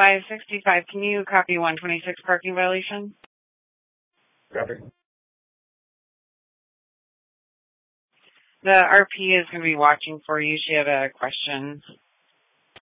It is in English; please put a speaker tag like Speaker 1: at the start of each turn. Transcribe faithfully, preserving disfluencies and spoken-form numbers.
Speaker 1: five sixty-five. Can you copy one twenty-six parking violation?
Speaker 2: Copy.
Speaker 1: The R P is going to be watching for you. She had a question.